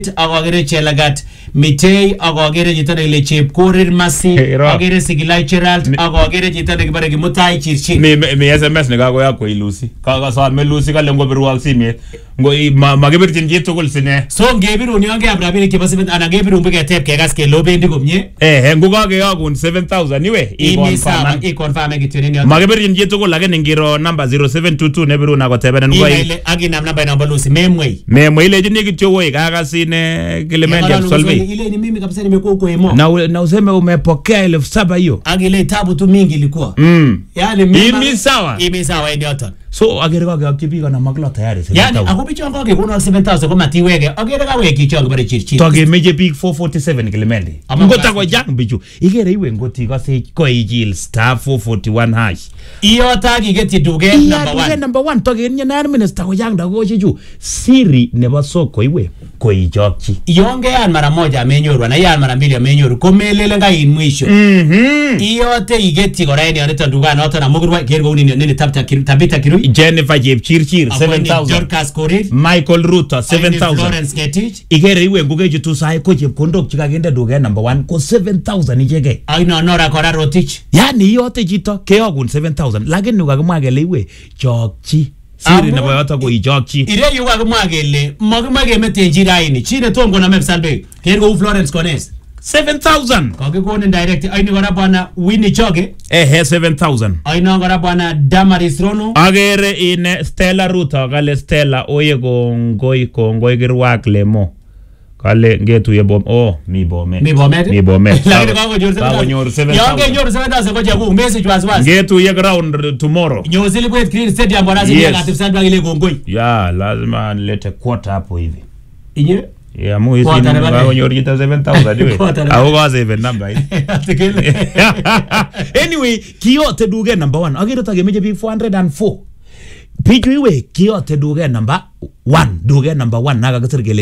agogere Chelagat Mitei agogere chito nekile Chepkorir Masi agogere Sigilai Gerald agogere chito nekibare Kimutai Chirchir mi SMS nekakoyak koi Lucy kakasome Lucy kale ngobirwok simet makibirchin chi tugul sine so ngebirun yon keab rabinik chebo 7 anan ngebirun biketeb kekas kele obendi komie ngokakeyokun 7000 iwe ikonfirm kityo nini makibirchin chi tugul lakini ngiro number 0722 nebirun akotebenen ngoi akinam namba ino Lucy memwei ilejini kityo woi kakasine Clement Absolve ile ni mimi kabisa nimekuwa huko emo na useme umepokea 7,000 hiyo agile tabu tu mingi ilikuwa yani mimi sawa ndio hata so agere kakiyokchi na maklo tayari yani akubichon kakekona 7,000 ko matiweke agere kaweki chon bare Chirchir tokemeje big 447 Clement ngotako jang bichu igere iwe ngoti kase koijil star 441 hash iyo tagi geti duge number 1 tokenya na minister ko jang dago chichu siri nebo soko iwe koichokchi yongean mara moja amenyoru na yan mara mbili amenyoru komelele ngain mwisho iyote igeti kora ene aneta duga na na mugurwa gergo nini tabita kiru Jennifer Chepchirchir 7,000 Dorcas Korir Michael Ruto 7,000 Florence Getich igere iwe ngugeju tu sai ko chepkondok chikagende duga number 1 ko 7,000 ichege aino nora kora Rotich yani iyote chito keokun 7,000 lakini ukakimwa kele iwe chokchi siri nebo yoto ko ichokchi ire yu kakimwa kele makimage metenji raini chine tongo na Mepsalbe gergo Florence Kones 7,000 kakikone direct aini kora bwana Winnie Choge 7,000 aino kora bwana Damaris Rono agere ine Stella Ruto kale Stella oye kongoi kirwak lemo kale ngetuye mi bomet lakini kakonyor 7,000 yangenyor 7,000 ko jabu message was ngetuye ground tomorrow nyozili kwet Green Stadium bwana zile katifsad bagile kongoi ya lazima nilete quarter hapo hivi inye ya muisi kakonyor kita 7,000 iwe au kwa 7 number anyway kiyote duge number 1 agere tagemeje big 404 pichu iwe kiyote duge number 1 nakakasir kele